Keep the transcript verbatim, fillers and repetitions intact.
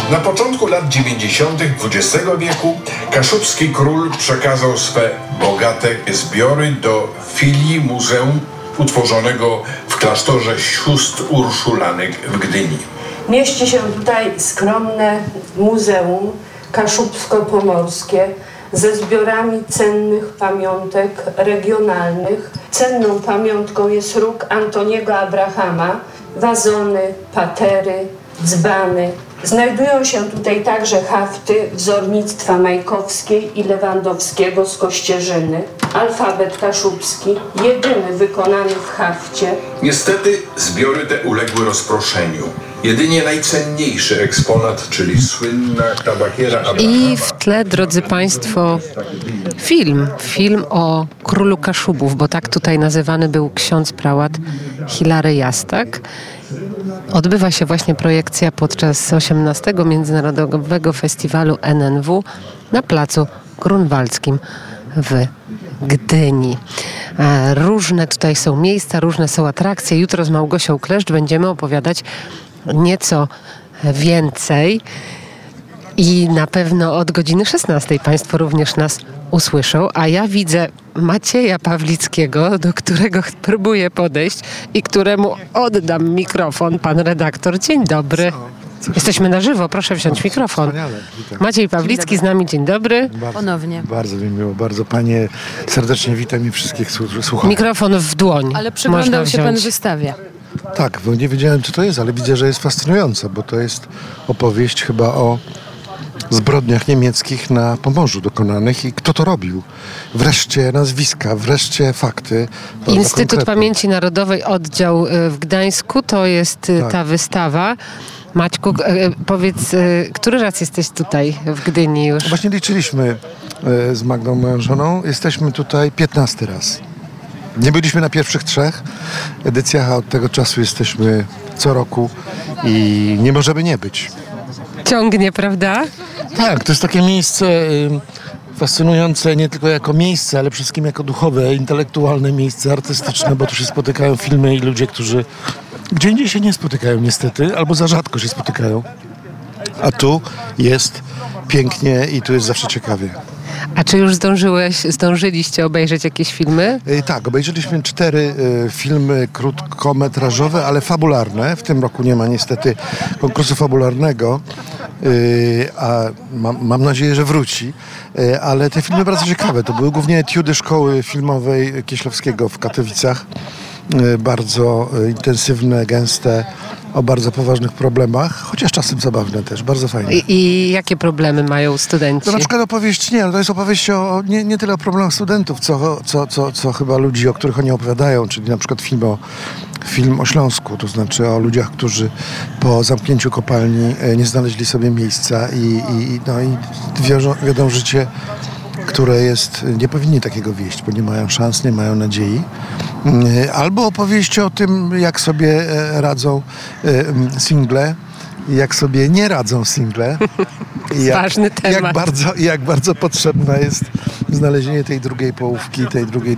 Na początku lat dziewięćdziesiątych dwudziestego wieku kaszubski król przekazał swe bogate zbiory do filii muzeum utworzonego w klasztorze sióstr Urszulanek w Gdyni. Mieści się tutaj skromne muzeum kaszubsko-pomorskie ze zbiorami cennych pamiątek regionalnych. Cenną pamiątką jest róg Antoniego Abrahama, wazony, patery, dzbany. Znajdują się tutaj także hafty wzornictwa Majkowskiej i Lewandowskiego z Kościerzyny. Alfabet kaszubski, jedyny wykonany w hafcie. Niestety zbiory te uległy rozproszeniu. Jedynie najcenniejszy eksponat, czyli słynna tabakiera Abrahama. I w tle, drodzy Państwo, film. Film o królu Kaszubów, bo tak tutaj nazywany był ksiądz prałat Hilary Jastak. Odbywa się właśnie projekcja podczas osiemnastego Międzynarodowego Festiwalu N N W na placu Grunwaldzkim w Gdyni. Różne tutaj są miejsca, różne są atrakcje. Jutro z Małgosią Kleszcz będziemy opowiadać nieco więcej i na pewno od godziny szesnastej Państwo również nas usłyszą, a ja widzę Macieja Pawlickiego, do którego próbuję podejść i któremu oddam mikrofon. Pan redaktor, dzień dobry. Co? Jesteśmy na żywo, proszę wziąć mikrofon. Witam. Maciej Pawlicki z nami, dzień dobry. Bardzo, Ponownie. Bardzo mi miło, bardzo Panie serdecznie witam i wszystkich słuchaczy. Mikrofon w dłoń. Ale przyglądał się Pan wystawie. Tak, bo nie wiedziałem, co to jest, ale widzę, że jest fascynująca, bo to jest opowieść chyba o zbrodniach niemieckich na Pomorzu dokonanych i kto to robił. Wreszcie nazwiska, wreszcie fakty. Instytut konkretne. Pamięci Narodowej, oddział w Gdańsku, to jest Tak. ta wystawa. Maćku, powiedz, który raz jesteś tutaj w Gdyni już? Właśnie liczyliśmy z Magdą, moją żoną. Jesteśmy tutaj piętnasty raz. Nie byliśmy na pierwszych trzech edycjach, a od tego czasu jesteśmy co roku i nie możemy nie być. Ciągnie, prawda? Tak, to jest takie miejsce y, fascynujące nie tylko jako miejsce, ale przede wszystkim jako duchowe, intelektualne miejsce, artystyczne, bo tu się spotykają filmy i ludzie, którzy gdzie indziej się nie spotykają niestety, albo za rzadko się spotykają. A tu jest pięknie i tu jest zawsze ciekawie. A czy już zdążyłeś, zdążyliście obejrzeć jakieś filmy? Y, tak, obejrzeliśmy cztery y, filmy krótkometrażowe, ale fabularne. W tym roku nie ma niestety konkursu fabularnego, y, a mam, mam nadzieję, że wróci. Y, ale te filmy bardzo ciekawe. To były głównie etiudy Szkoły Filmowej Kieślowskiego w Katowicach. Y, bardzo y, intensywne, gęste, o bardzo poważnych problemach, chociaż czasem zabawne też, bardzo fajne. I, i jakie problemy mają studenci? To na przykład opowieść, nie, to jest opowieść o, nie, nie tyle o problemach studentów, co, co, co, co chyba ludzi, o których oni opowiadają, czyli na przykład film o, film o Śląsku, to znaczy o ludziach, którzy po zamknięciu kopalni nie znaleźli sobie miejsca i, i, no, i wiodą, wiodą życie, które jest, nie powinni takiego wieść, bo nie mają szans, nie mają nadziei. Albo opowieść o tym, jak sobie radzą single, jak sobie nie radzą single. I jak, Ważny temat. Jak bardzo, jak bardzo potrzebne jest znalezienie tej drugiej połówki, tej drugiej